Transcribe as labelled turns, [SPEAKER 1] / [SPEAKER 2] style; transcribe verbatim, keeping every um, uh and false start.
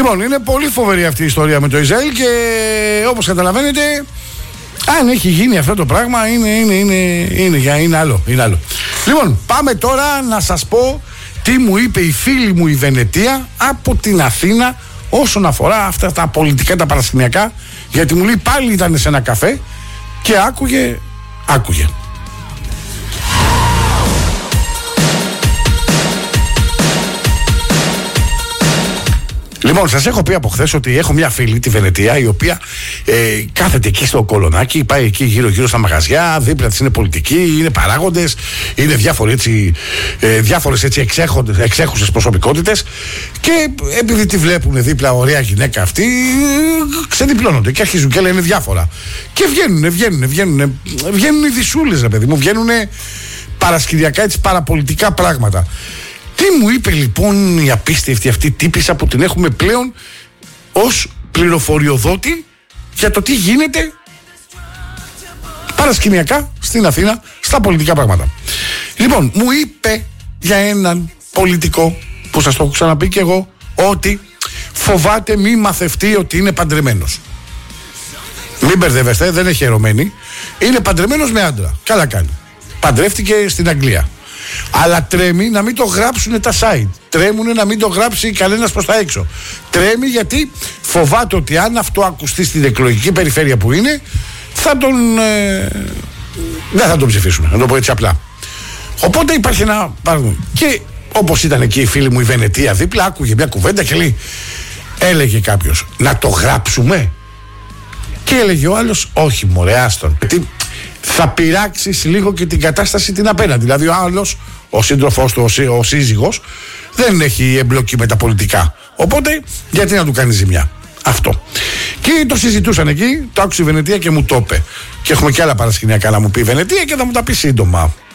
[SPEAKER 1] Λοιπόν, είναι πολύ φοβερή αυτή η ιστορία με το Ισραήλ και όπως καταλαβαίνετε, αν έχει γίνει αυτό το πράγμα, είναι, είναι, είναι, είναι, είναι, είναι, άλλο, είναι άλλο. Λοιπόν, πάμε τώρα να σας πω τι μου είπε η φίλη μου η Βενετία από την Αθήνα όσον αφορά αυτά τα πολιτικά, τα παρασκηνιακά, γιατί μου λέει πάλι ήταν σε ένα καφέ και άκουγε, άκουγε. Λοιπόν, σας έχω πει από χθες ότι έχω μια φίλη, τη Βενετία, η οποία ε, κάθεται εκεί στο Κολονάκι, πάει εκεί γύρω-γύρω στα μαγαζιά, δίπλα της είναι πολιτικοί, είναι παράγοντες, είναι διάφοροι έτσι, ε, διάφορες έτσι εξέχουσες προσωπικότητες και επειδή τη βλέπουν δίπλα ωραία γυναίκα αυτή, ξεδιπλώνονται και αρχίζουν και λένε διάφορα. Και βγαίνουν, βγαίνουν, βγαίνουν, βγαίνουν οι δυσούλες, ρε παιδί μου, βγαίνουν παρασκηνιακά έτσι παραπολιτικά πράγματα. Τι μου είπε λοιπόν η απίστευτη αυτή τύπισσα που την έχουμε πλέον ως πληροφοριοδότη για το τι γίνεται παρασκηνιακά στην Αθήνα στα πολιτικά πράγματα. Λοιπόν, μου είπε για έναν πολιτικό που σας το έχω ξαναπεί και εγώ ότι φοβάται μη μαθευτεί ότι είναι παντρεμένος. Μην μπερδεύεστε, δεν έχει ερωμένη. Είναι παντρεμένος με άντρα. Καλά κάνει. Παντρεύτηκε στην Αγγλία. Αλλά τρέμει να μην το γράψουν τα site. Τρέμουν να μην το γράψει κανένας προς τα έξω. Τρέμει γιατί φοβάται ότι αν αυτό ακουστεί στην εκλογική περιφέρεια που είναι, θα τον. Ε, δεν θα τον ψηφίσουν. Να το πω έτσι απλά. Οπότε υπάρχει ένα παράδειγμα. Και όπως ήταν εκεί η φίλη μου η Βενετία δίπλα, άκουγε μια κουβέντα και λέει, έλεγε κάποιος, να το γράψουμε. Και έλεγε ο άλλος, όχι μωρέ, άστον. Γιατί θα πειράξεις λίγο και την κατάσταση την απέναντι. Δηλαδή ο άλλος, ο σύντροφός του, ο, ο σύζυγος, δεν έχει εμπλοκή με τα πολιτικά. Οπότε, γιατί να του κάνει ζημιά. Αυτό. Και το συζητούσαν εκεί, το άκουσε η Βενετία και μου το είπε. Και έχουμε και άλλα παρασκηνιακά να μου πει η Βενετία και θα μου τα πει σύντομα.